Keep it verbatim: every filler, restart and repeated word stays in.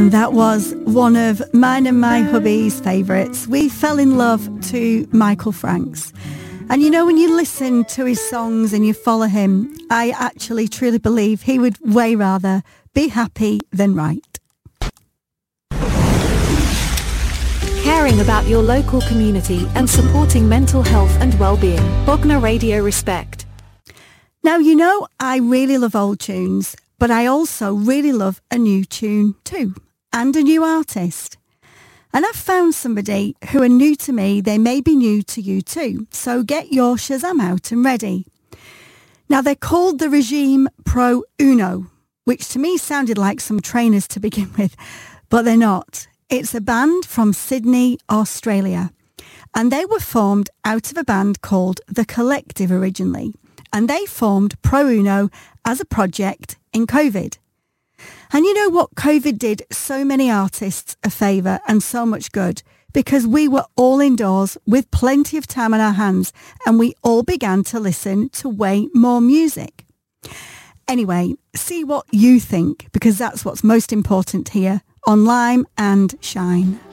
And that was one of mine and my hubby's favourites. We fell in love to Michael Franks. And you know, when you listen to his songs and you follow him, I actually truly believe he would way rather be happy than right. Caring about your local community and supporting mental health and well-being. Bognor Radio Respect. Now, you know, I really love old tunes, but I also really love a new tune too, and a new artist. And I've found somebody who are new to me. They may be new to you too. So get your Shazam out and ready. Now, they're called the Regime Pro Uno, which to me sounded like some trainers to begin with, but they're not. It's a band from Sydney, Australia, and they were formed out of a band called The Collective originally, and they formed Pro Uno as a project in COVID. And you know what? COVID did so many artists a favour and so much good, because we were all indoors with plenty of time on our hands, and we all began to listen to way more music. Anyway, see what you think, because that's what's most important here on Lime and Shine.